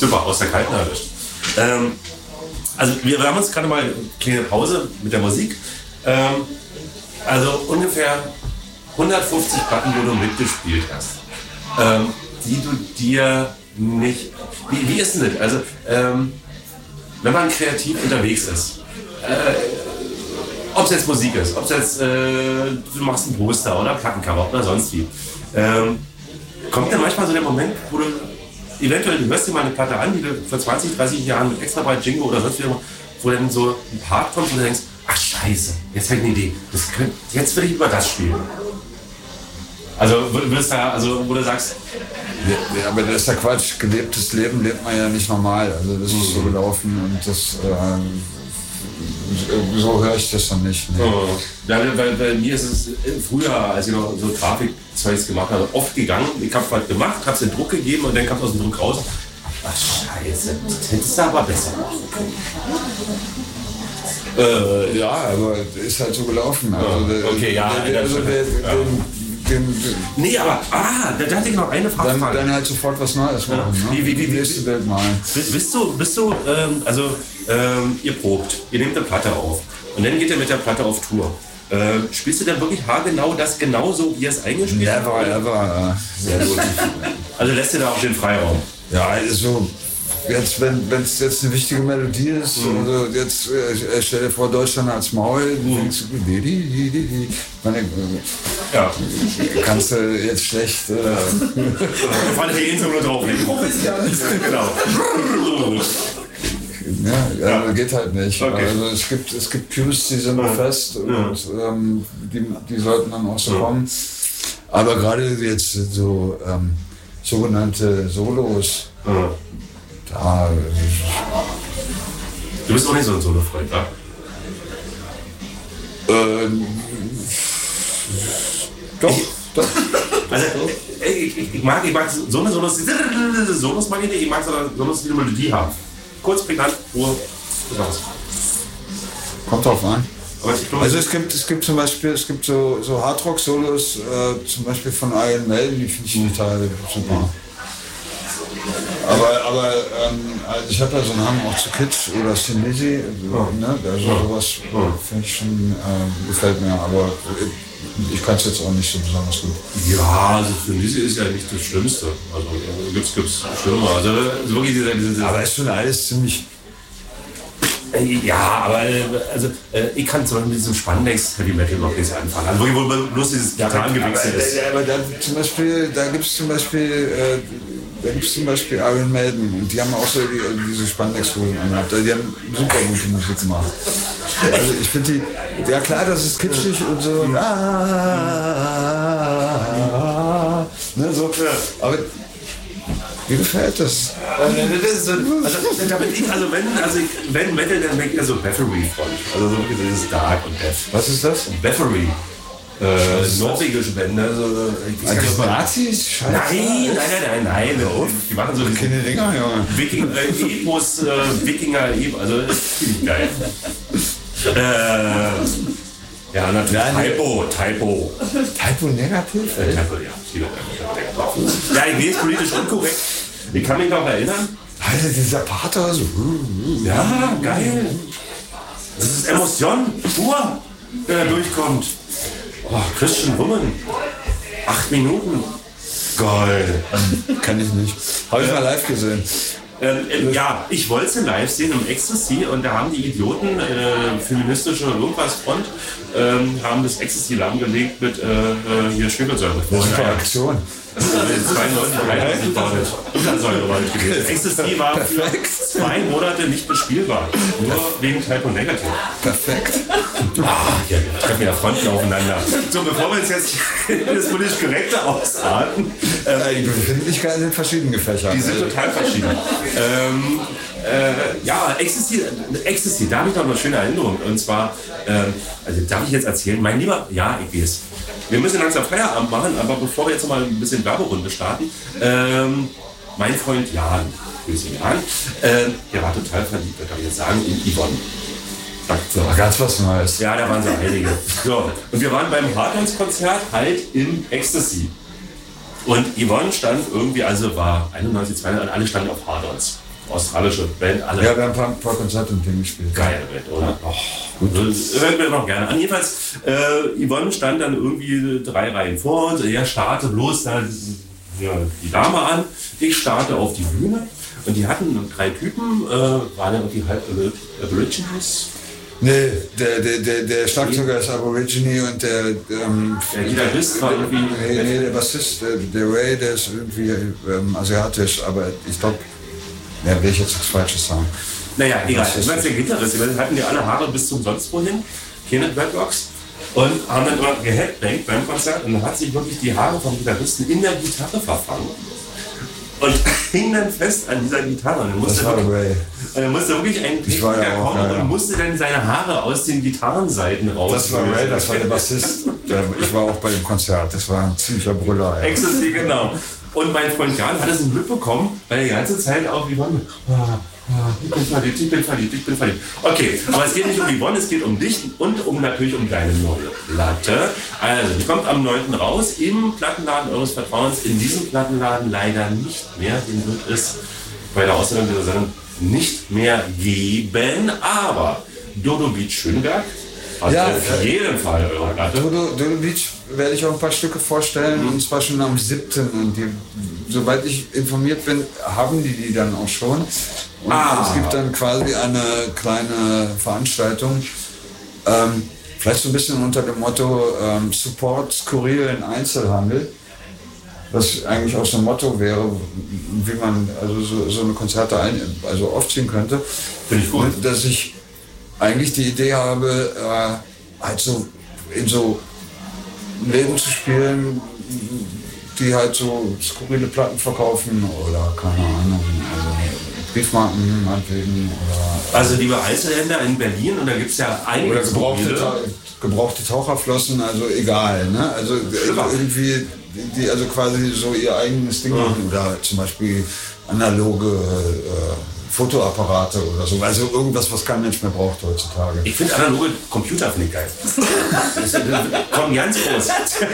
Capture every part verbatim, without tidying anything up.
Super, aus der Kalten erwischt. Ähm, also wir, wir haben uns gerade mal eine kleine Pause mit der Musik. Ähm, also ungefähr hundertfünfzig Platten, wo du mitgespielt hast, ähm, die du dir nicht... Wie, wie ist denn das? Also, ähm, wenn man kreativ unterwegs ist, äh, ob es jetzt Musik ist, ob es jetzt, äh, du machst ein Poster oder Plattencover oder sonst wie, ähm, kommt dann manchmal so der Moment, wo du eventuell, du hörst dir mal eine Platte an, die du vor zwanzig, dreißig Jahren mit extra bei Jingo oder sonst wie, wo dann so ein Part kommt und du denkst, ach scheiße, jetzt habe ich eine Idee, das könnt, jetzt will ich über das spielen. Also würdest da, also wo du sagst... Ja, aber das ist ja Quatsch, gelebtes Leben lebt man ja nicht normal, also das ist so gelaufen und das... Äh, so höre ich das dann nicht. Nee. Oh. Ja, weil bei mir ist es früher, als ich noch so Grafikzeugs gemacht habe, oft gegangen. Ich habe halt gemacht, habe es in Druck gegeben und dann kam es aus dem Druck raus. Ach scheiße, das hättest du aber besser machen können. Äh, ja, aber ist halt so gelaufen. Also, oh, okay, ja. Der, der, also, der, ja. Den, den, nee, aber, ah, da dachte ich noch eine Frage. Dann, dann halt sofort was Neues machen. Ja. Ne? Wie, wie, wie, wie, wie, Welt malen. Bist du, bist du ähm, also ähm, ihr probt, ihr nehmt eine Platte auf und dann geht ihr mit der Platte auf Tour. Ähm, spielst du dann wirklich haargenau das genauso, wie ihr es eingespielt habt? Never, ever. Sehr gut. Also lässt ihr da auch den Freiraum? Ja, also jetzt, wenn es jetzt eine wichtige Melodie ist, mhm. also jetzt äh, stell dir vor, Deutschland als Maul, mhm. denkst du, die, die, die, die, die. Meine, äh, ja. Kannst du jetzt schlecht... Äh, wir fallen hier eh so nur drauflegen. Genau. Ja, ja, ja, geht halt nicht. Okay. Also es gibt, es gibt Cues, die sind ja. fest und ja. ähm, die, die sollten dann auch so ja. kommen. Aber gerade jetzt so ähm, sogenannte Solos, ja. da... Du bist auch nicht so ein Solo-Freund, ja? Ähm, doch, ich, doch. Also, ich, ich, ich, mag, ich mag so eine Solos, Solos mag ich nicht, ich mag Solos, die eine Melodie haben. Kurz, prägnant, Ruhe, raus. Kommt drauf an. Aber ich glaube, also es gibt, es gibt zum Beispiel, es gibt so, so Hardrock-Solos, äh, zum Beispiel von Iron Maiden, die finde ich total super. Aber, aber ähm, also ich habe ja so einen Hang auch zu Kitsch oder Sinisi, also, ne? Also sowas finde ich schon, äh, gefällt mir, aber ich kann es jetzt auch nicht so besonders gut. Ja, also Sinisi ist ja nicht das Schlimmste. Also gibt's gibt's schlimmer. Also wirklich diese, diese, aber ist schon alles ziemlich. Ja, aber also äh, ich kann zum Beispiel mit diesem Spandex Heavy Metal noch nicht anfangen. Also wo bloß dieses Gitarrengewichse ist. Ja, aber da zum Beispiel, da gibt es zum Beispiel, äh, da gibt's zum Beispiel Iron Maiden und die haben auch so die, diese Spandex-Hosen angehabt. Die haben super gute Musik gemacht. Also ich finde die, ja klar, das ist kitschig und so. Und, ah, ne, so. Aber wie gefällt das? das ist so, also, damit ich, also wenn, also ich, wenn Metal, dann denke ich ja so Bathory von. Also so dieses Dark und Death. Was ist das? Bathory. Äh, norwegische Bände. Also, also Nazis? Scheiße. Nein, nein, nein, nein, nein. Die machen so keine Dinger, Junge. Viking, äh, Epos, äh, Wikinger, Epos, also das finde ich geil. äh, ja, natürlich. Typo, Typo. Typo negativ? Äh, Typo, ja. Ja, ich bin jetzt politisch unkorrekt. Ich kann mich noch erinnern. Alter, dieser Pathos. Ja, geil. Das ist Emotion pur, der da durchkommt. Oh, Christian Woman. Acht Minuten. Geil. Kann ich nicht. Habe ich mal live gesehen. Ähm, äh, ja, ich wollte sie live sehen im Ecstasy und da haben die Idioten, äh, feministische irgendwas Front, ähm, haben das Ecstasy lahmgelegt mit äh, äh, hier Schwefelsäure. Das ist eine Aktion. Das ist zweiundneunzig Ecstasy war für zwei Monate nicht bespielbar. Nur wegen Typo Negative. Perfekt. Ah, hier treffen ja Fronten aufeinander. So, bevor wir uns jetzt das politisch Korrekte ausarten. Äh, die befinden sich gerade in verschiedenen Gefächern. Die sind total verschieden. ähm, äh, ja, Ecstasy, Ecstasy, da habe ich noch eine schöne Erinnerung. Und zwar, ähm, also darf ich jetzt erzählen, mein lieber, ja, ich weiß. Wir müssen langsam Feierabend machen, aber bevor wir jetzt noch mal ein bisschen Werberunde starten, ähm, mein Freund Jan, grüß ihn Jan, äh, der war total verliebt, kann ich jetzt sagen, in Yvonne. So, ganz was Neues. Ja, da waren so einige. So, und wir waren beim Hardlands-Konzert halt im Ecstasy. Und Yvonne stand irgendwie, also war einundneunzig, zweihundert, alle standen auf Hardlands. australische Band. Alle ja, wir haben ein paar, ein paar Konzerte mit dem gespielt. Geile Band, oder? Oh, gut. Das hören wir noch gerne an. Jedenfalls, äh, Yvonne stand dann irgendwie drei Reihen vor uns. Er starte bloß da ja, die Dame an. Ich starte auf die Bühne. Und die hatten drei Typen, äh, waren ja irgendwie halb Aborigines. Nee, der, der, der, der Schlagzeuger ist Aborigine und der... Ähm, der Gitarrist war irgendwie... Nee, nee, der Bassist, der, der Ray, der ist irgendwie ähm, asiatisch, aber ich glaube, ja, will ich jetzt nichts Falsches sagen. Naja, egal. Ich meine, der Gitarrist, die hatten die alle Haare bis zum sonst wohin, keine Dreadlocks, und haben dann immer geheadbangt beim Konzert und dann hat sich wirklich die Haare vom Gitarristen in der Gitarre verfangen. Und hing dann fest an dieser Gitarre. Und musste das war wirklich, Ray. Und dann musste wirklich ein Techniker ja kommen ja, ja. und musste dann seine Haare aus den Gitarrenseiten raus. Das war Ray, das war der Bassist. Ich war auch bei dem Konzert. Das war ein ziemlicher Brüller. Ja. Ecstasy, genau. Und mein Freund Jan hat es mitbekommen, weil er die ganze Zeit auch Yvonne, ah, ah, ich bin verliebt, ich bin verliebt, ich bin verliebt. Okay, aber es geht nicht um Yvonne, es geht um dich und um natürlich um deine neue Platte. Also, die kommt am neunten raus im Plattenladen eures Vertrauens. In diesem Plattenladen leider nicht mehr. Den wird es bei der Ausstellung dieser Sendung nicht mehr geben. Aber Dodo Beach Schönberg hat ja, auf jeden Fall eure Platte. Dodo, Dodo Beach werde ich auch ein paar Stücke vorstellen, mhm. und zwar schon am siebten Und die, soweit ich informiert bin, haben die die dann auch schon. Und ah. es gibt dann quasi eine kleine Veranstaltung, ähm, vielleicht so ein bisschen unter dem Motto ähm, Support skurrilen Einzelhandel. Was eigentlich auch so ein Motto wäre, wie man also so, so eine Konzerte ein, also aufziehen könnte. Finde ich gut. Und dass ich eigentlich die Idee habe, äh, halt so in so Läden zu spielen, die halt so skurrile Platten verkaufen oder keine Ahnung, also Briefmarken meinetwegen oder... Also liebe Einzelhändler in Berlin, und da gibt es ja einige... Oder gebrauchte, Ta gebrauchte Taucherflossen, also egal, ne? Also Schlimmer. irgendwie, die also quasi so ihr eigenes Ding machen, ja. Oder zum Beispiel analoge äh, Fotoapparate oder so, also irgendwas, was kein Mensch mehr braucht heutzutage. Ich finde analoge Computer finde ich geil. Das kommen ganz groß.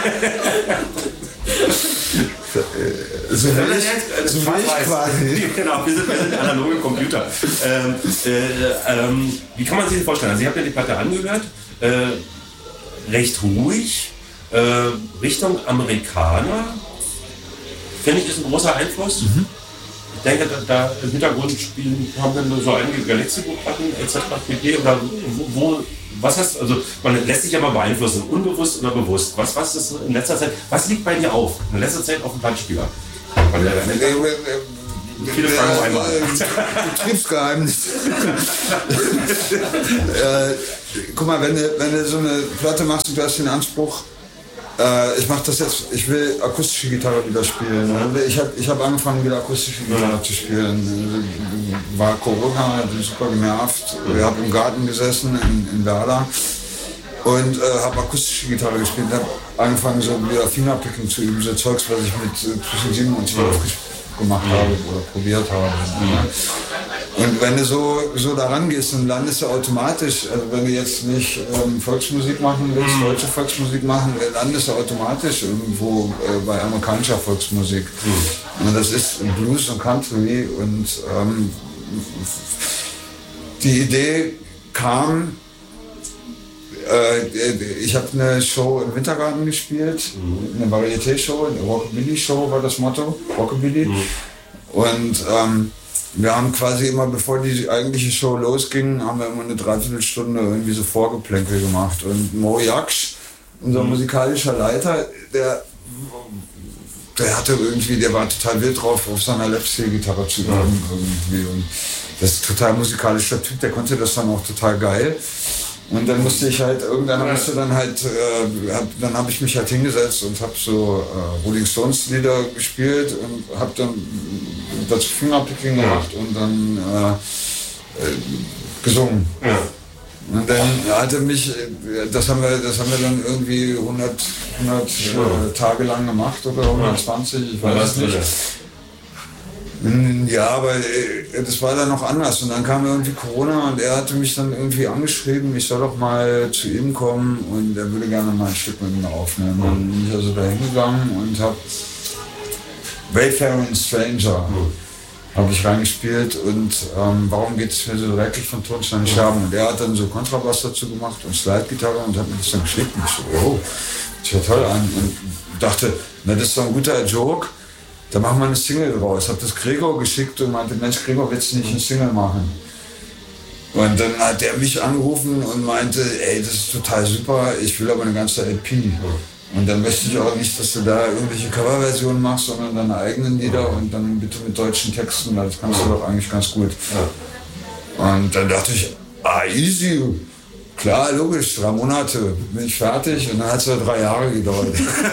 So will ich, so will ich quasi. Genau, wir sind, wir sind analoge Computer. Ähm, äh, ähm, wie kann man sich das vorstellen? Also ich habe ja die Platte angehört, äh, recht ruhig, äh, Richtung Amerikaner, finde ich, ist ein großer Einfluss. Mhm. Ich denke, da, da im Hintergrund spielen, haben dann so einige Galaxy-Platten et cetera pp. Oder wo, wo, was heißt, also man lässt sich ja mal beeinflussen, unbewusst oder bewusst. Was, was ist in letzter Zeit, was liegt bei dir auf? In letzter Zeit auf dem Plattenspieler? Viele Fragen auf einmal. Betriebsgeheimnis. äh, guck mal, wenn du, wenn du so eine Platte machst und du hast den Anspruch, äh, ich mach das jetzt, ich will akustische Gitarre wieder spielen. Ich habe ich hab angefangen, wieder akustische Gitarre zu spielen. War Corona, hat mich super genervt. Ich habe im Garten gesessen in, in Werder und äh, habe akustische Gitarre gespielt. Habe angefangen, so wieder Fingerpicking zu üben, so Zeugs, was ich mit äh, zwischen sieben und zwölf gemacht habe oder probiert habe. Und wenn du so, so daran gehst, dann landest du automatisch, also wenn du jetzt nicht ähm, Volksmusik machen willst, mhm. deutsche Volksmusik machen, landest du automatisch irgendwo äh, bei amerikanischer Volksmusik. Mhm. Und das ist Blues und Country und ähm, die Idee kam, äh, ich habe eine Show im Wintergarten gespielt, mhm. eine Varieté-Show, eine Rockabilly-Show war das Motto, Rockabilly. Mhm. Und ähm, wir haben quasi immer, bevor die eigentliche Show losging, haben wir immer eine Dreiviertelstunde irgendwie so Vorgeplänkel gemacht. Und Mo Jaksch, unser mhm. musikalischer Leiter, der, der hatte irgendwie, der war total wild drauf, auf seiner Lapsteel-Gitarre zu üben mhm. irgendwie. Und das ist ein total musikalischer Typ, der konnte das dann auch total geil. Und dann musste ich halt, irgendwann musste dann halt, äh, hab, dann habe ich mich halt hingesetzt und habe so äh, Rolling Stones Lieder gespielt und habe dann dazu Fingerpicking gemacht und dann äh, äh, gesungen. Ja. Und dann hatte mich, das haben wir, das haben wir dann irgendwie hundert, hundert ja. äh, Tage lang gemacht oder hundertzwanzig, ich weiß es nicht. Ja, aber das war dann noch anders und dann kam irgendwie Corona und er hatte mich dann irgendwie angeschrieben, ich soll doch mal zu ihm kommen und er würde gerne mal ein Stück mit mir aufnehmen. Dann bin ich also da hingegangen und habe Wayfaring Stranger habe ich reingespielt und ähm, warum geht es mir so dreckig von Tonsteine Scherben? Und er hat dann so Kontrabass dazu gemacht und Slide-Gitarre und hat mir das dann geschickt und ich so, oh, das hört toll an und dachte, na das ist doch ein guter Joke, da machen wir eine Single draus. Hab das Gregor geschickt und meinte, Mensch Gregor, willst du nicht eine Single machen? Und dann hat er mich angerufen und meinte, ey, das ist total super, ich will aber eine ganze L P. Und dann möchte ich auch nicht, dass du da irgendwelche Coverversionen machst, sondern deine eigenen Lieder und dann bitte mit deutschen Texten, das kannst du doch eigentlich ganz gut. Und dann dachte ich, ah, easy, klar, logisch, drei Monate bin ich fertig und dann hat es ja drei Jahre gedauert.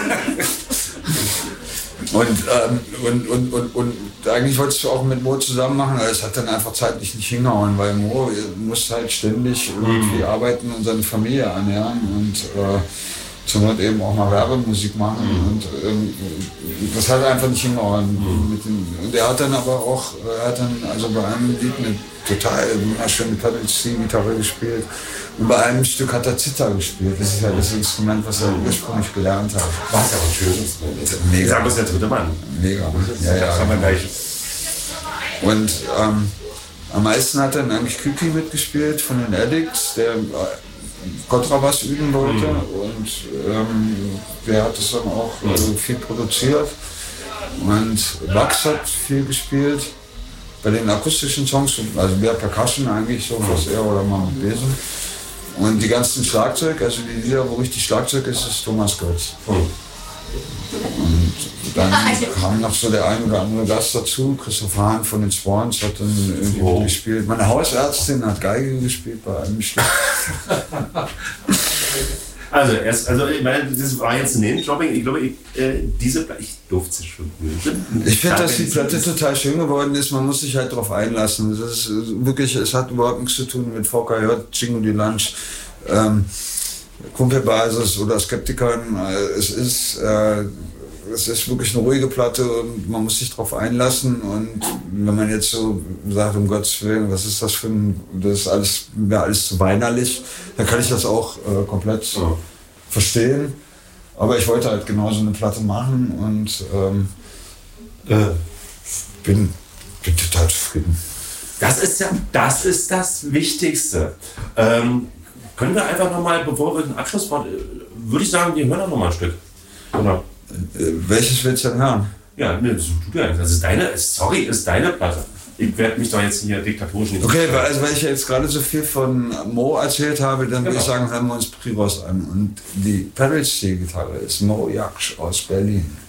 Und, ähm, und, und, und, und eigentlich wolltest du auch mit Mo zusammen machen, aber es hat dann einfach zeitlich nicht hingehauen, weil Mo muss halt ständig irgendwie mhm. arbeiten und seine Familie ernähren und äh, zum Not eben auch mal Werbemusik machen mhm. und ähm, das hat einfach nicht hingehauen. Mhm. Mit dem, und er hat dann aber auch, er hat dann also bei einem Lied eine total wunderschöne Pedal-Steel-Gitarre gespielt und bei einem Stück hat er Zither gespielt. Das ist ja das Instrument, was er ursprünglich gelernt hat. Was ja auch ein schönes Instrument. Mega. Ich sag, das ist der dritte Mann. Mega. Ja, ja, das haben wir gleich. Und ähm, am meisten hat dann eigentlich Küki mitgespielt von den Addicts, der äh, Kontrabass üben wollte mhm. und ähm, der hat es dann auch äh, viel produziert und Max hat viel gespielt bei den akustischen Songs, also mehr Percussion eigentlich, so fast eher oder mal mit Besen und die ganzen Schlagzeug, also die Lieder, wo richtig Schlagzeug ist, ist Thomas Götz. Mhm. Und dann kam noch so der ein oder andere Gast dazu, Christoph Hahn von den Swans hat dann irgendwie oh. gespielt. Meine Hausärztin hat Geige gespielt bei einem Stück. Also, erst, also ich meine, das war jetzt ein Name-Dropping. Ich glaube, ich, äh, diese Platte, ich durfte sie schon hören. Ich finde, dass die Platte total schön geworden ist. Man muss sich halt darauf einlassen. Das ist wirklich, es hat überhaupt nichts zu tun mit V K J, Jingo die Lunch. Ähm, Kumpelbasis oder Skeptikern, es ist, äh, es ist wirklich eine ruhige Platte und man muss sich darauf einlassen und wenn man jetzt so sagt, um Gottes Willen, was ist das für ein, das ist alles, mir alles zu weinerlich, dann kann ich das auch äh, komplett oh. verstehen, aber ich wollte halt genau so eine Platte machen und ähm, äh, bin, bin total zufrieden. Das ist ja, das ist das Wichtigste. Ähm, Können wir einfach nochmal, bevor wir den Abschlusswort, würde ich sagen, wir hören noch mal ein Stück. Oder? Welches willst du denn hören? Ja, ne, das ist deine, sorry, ist deine Platte. Ich werde mich doch jetzt hier diktatorisch nicht... Okay, weil, also weil ich jetzt gerade so viel von Mo erzählt habe, dann genau. würde ich sagen, hören wir uns Priros an. Und die Pedal-Steel-Gitarre ist Mo Jaksch aus Berlin.